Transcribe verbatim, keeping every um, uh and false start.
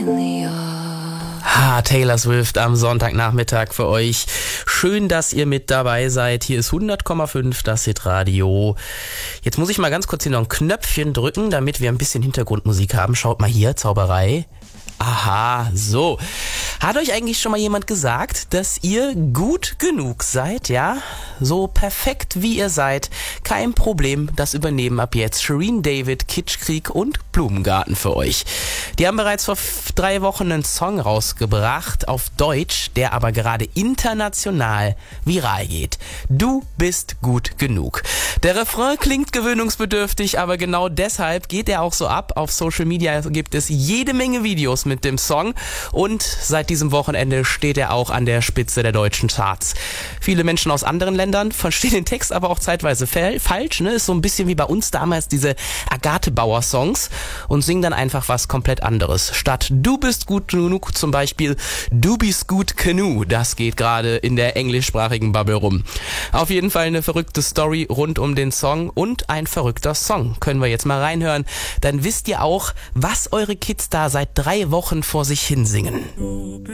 Ha, Taylor Swift am Sonntagnachmittag für euch. Schön, dass ihr mit dabei seid. Hier ist hundert Komma fünf, das Hitradio. Jetzt muss ich mal ganz kurz hier noch ein Knöpfchen drücken, damit wir ein bisschen Hintergrundmusik haben. Schaut mal hier, Zauberei. Aha, so. Hat euch eigentlich schon mal jemand gesagt, dass ihr gut genug seid, ja? So perfekt wie ihr seid. Kein Problem, das übernehmen ab jetzt Shireen David, Kitschkrieg und Blumengarten für euch. Die haben bereits vor f- drei Wochen einen Song rausgebracht auf Deutsch, der aber gerade international viral geht. Du bist gut genug. Der Refrain klingt gewöhnungsbedürftig, aber genau deshalb geht er auch so ab. Auf Social Media gibt es jede Menge Videos mit dem Song und seit diesem Wochenende steht er auch an der Spitze der deutschen Charts. Viele Menschen aus anderen Ländern verstehen den Text aber auch zeitweise fa- falsch, ne? Ist so ein bisschen wie bei uns damals diese Agathe Bauer Songs und singen dann einfach was komplett anderes. Statt du bist gut genug zum Beispiel du bist gut genug. Das geht gerade in der englischsprachigen Bubble rum. Auf jeden Fall eine verrückte Story rund um den Song und ein verrückter Song. Können wir jetzt mal reinhören. Dann wisst ihr auch, was eure Kids da seit drei Wochen vor sich hin singen.